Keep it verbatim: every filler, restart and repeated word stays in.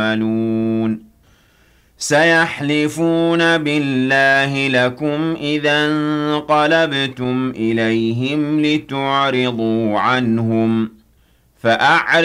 يعملون سيحلفون بالله لكم إذا انقلبتم إليهم لتعرضوا عنهم فأعرضوا